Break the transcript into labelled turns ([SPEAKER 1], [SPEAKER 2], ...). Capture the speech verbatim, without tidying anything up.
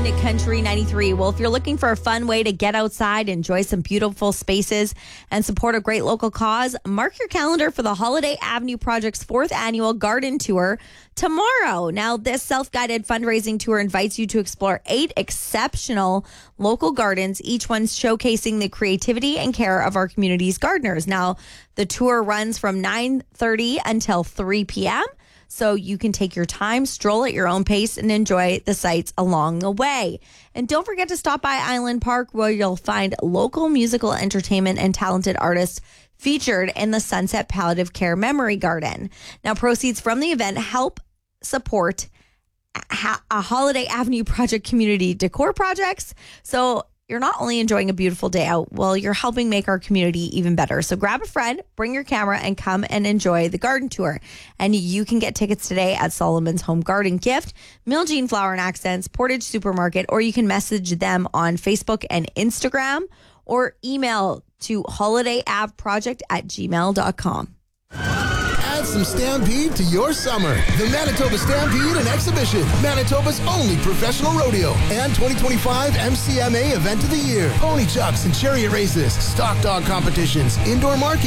[SPEAKER 1] Country ninety-three. Well, if you're looking for a fun way to get outside, enjoy some beautiful spaces, and support a great local cause, mark your calendar for the Holiday Avenue Project's fourth annual garden tour tomorrow. Now, this self-guided fundraising tour invites you to explore eight exceptional local gardens, each one showcasing the creativity and care of our community's gardeners. Now, the tour runs from nine thirty until three p.m., so you can take your time, stroll at your own pace, and enjoy the sights along the way. And don't forget to stop by Island Park, where you'll find local musical entertainment and talented artists featured in the Sunset Palliative Care Memory Garden. Now, proceeds from the event help support a Holiday Avenue Project community decor projects. So you're not only enjoying a beautiful day out, well, you're helping make our community even better. So grab a friend, bring your camera, and come and enjoy the garden tour. And you can get tickets today at Solomon's Home Garden Gift, Miljean Flower and Accents, Portage Supermarket, or you can message them on Facebook and Instagram, or email to holidayavproject at gmail dot com.
[SPEAKER 2] Add some Stampede to your summer. The Manitoba Stampede and Exhibition, Manitoba's only professional rodeo and twenty twenty-five M C M A Event of the Year. Pony chucks and chariot races, stock dog competitions, indoor market